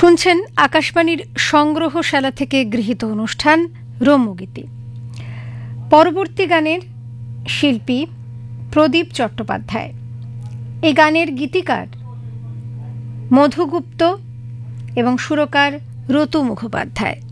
শুনছেন আকাশবাণীর সংগ্রহশালা থেকে গৃহীত অনুষ্ঠান রম্যগীতি। পরবর্তী গানের শিল্পী প্রদীপ চট্টোপাধ্যায়। এই গানের গীতিকার মধুগুপ্ত এবং সুরকার রতু মুখোপাধ্যায়।